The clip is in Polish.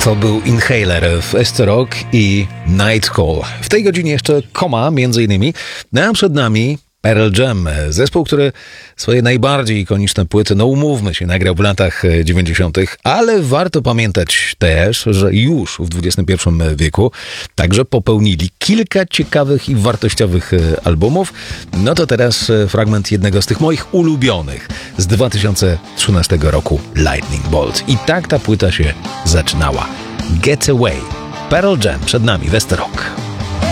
To był Inhaler w SC Rock i Night Call. W tej godzinie jeszcze Koma, między innymi. No a przed nami Pearl Jam, zespół, który swoje najbardziej ikoniczne płyty, no umówmy się, nagrał w latach 90., ale warto pamiętać też, że już w XXI wieku także popełnili kilka ciekawych i wartościowych albumów. No to teraz fragment jednego z tych moich ulubionych z 2013 roku, Lightning Bolt. I tak ta płyta się zaczynała. Get Away. Pearl Jam przed nami, w SC Rock.